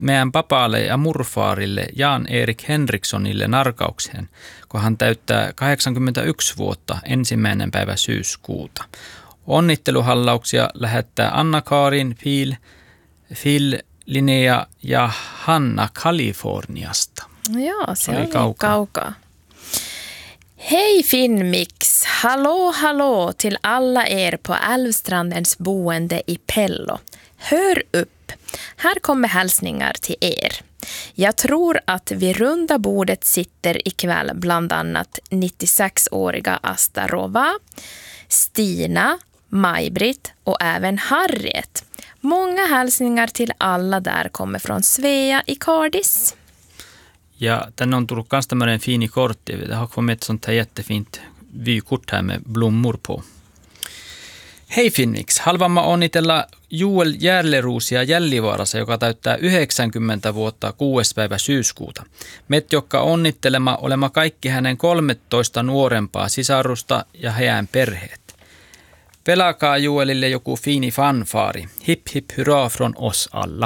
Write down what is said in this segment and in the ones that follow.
meidän papaalle ja murfaarille Jan-Erik Henrikssonille narkaukseen, kun hän täyttää 81 vuotta 1. päivä syyskuuta. Onnitteluhallauksia lähettää Anna-Kaarin, Phil, Linnea ja Hanna Kaliforniasta. No joo, se oli kaukaa. Hej Finnmix! Hallå till alla er på Älvstrandens boende i Pello. Hör upp! Här kommer hälsningar till er. Jag tror att vid runda bordet sitter ikväll bland annat 96-åriga Asta Rova, Stina, Maj-Britt och även Harriet. Många hälsningar till alla där kommer från Svea i Cardis. Ja tänne on tullut myös tämmöinen fiini kortti. Det har kommit ett sånt här jättefint vykort här med blommor på. Hei Finnix, haluan mä onnitella Joel Järleruusia Jällivaarassa, joka täyttää 90 vuotta 6. päivä syyskuuta. Met, jotka onnittelema olema kaikki hänen 13 nuorempaa sisarusta ja heidän perheet. Pelakaa Joelille joku fiini fanfaari. Hip hip hurra från oss alla.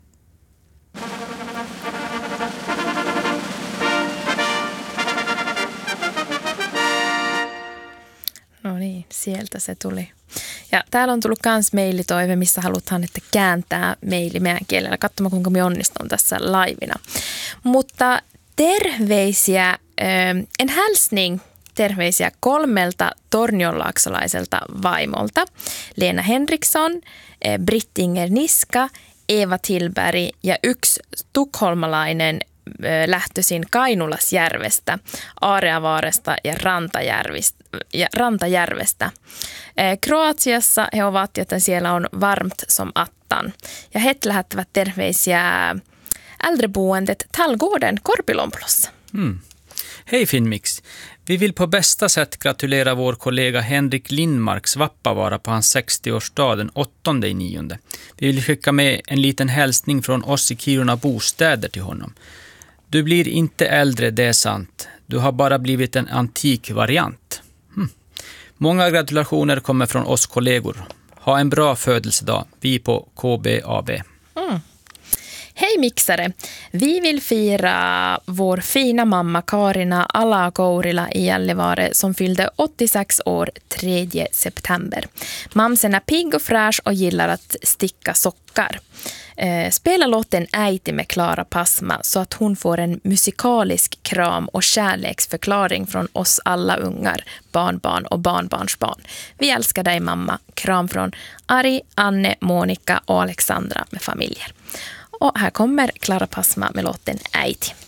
No niin, sieltä se tuli. Ja täällä on tullut myös mailitoive, missä halutaan, että kääntää maili meidän kielellä. Katsomaan, kuinka me onnistun tässä laivina. Mutta terveisiä, en hälsning, terveisiä 3 tornionlaaksolaiselta vaimolta. Leena Henriksson, Brittinger Niska, Eva Tillberg ja 1 tukholmalainen lähtöisin Kainulasjärvestä, Aareavaaresta ja Rantajärvestä. Kroatiassa he ovat, joten siellä on varmt som attan. Ja he lähettävät terveisiä äldreboendet Tallgården Korpilompolossa. Hej Finnmix! Vi vill på bästa sätt gratulera vår kollega Henrik Lindmark Svappavaara på hans 60-årsdag den 8/9. Vi vill skicka med en liten hälsning från oss i Kiruna Bostäder till honom. Du blir inte äldre, det är sant. Du har bara blivit en antik variant. Många gratulationer kommer från oss kollegor. Ha en bra födelsedag. Vi på KBAB. Hej mixare! Vi vill fira vår fina mamma Karina Alakourila i Gällivare som fyllde 86 år 3 september. Mamsen är pigg och fräsch och gillar att sticka sockar. Spela låten Äiti med Klara Pasma så att hon får en musikalisk kram och kärleksförklaring från oss alla ungar, barnbarn och barnbarnsbarn. Vi älskar dig mamma. Kram från Ari, Anne, Monica och Alexandra med familjer. Och här kommer Klara Pasma med låten Äiti.